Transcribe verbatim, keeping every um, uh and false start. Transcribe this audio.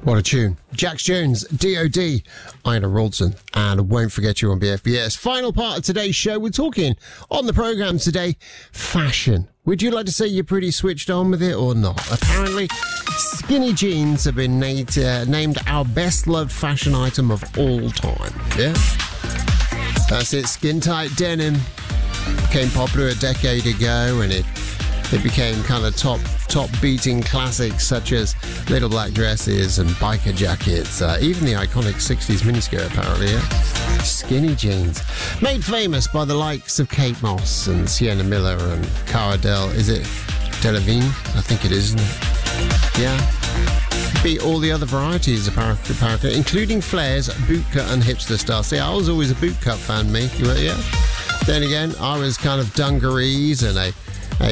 What a tune. Jax Jones, D O D, Ina Wroldsen, and Won't Forget You on B F B S. Final part of today's show, we're talking on the programme today, fashion. Would you like to say you're pretty switched on with it or not? Apparently, skinny jeans have been named, uh, named our best-loved fashion item of all time. Yeah? That's it, skin-tight denim became popular a decade ago, and it it became kind of top top beating classics such as little black dresses and biker jackets, uh, even the iconic sixties miniskirt apparently. Yeah? Skinny jeans, made famous by the likes of Kate Moss and Sienna Miller and Cara Del. Is it Delevingne? I think it is, isn't it? Yeah. Beat all the other varieties apparently, including flares, bootcut and hipster style. See, I was always a bootcut fan, me. Yeah. Then again, I was kind of dungarees and a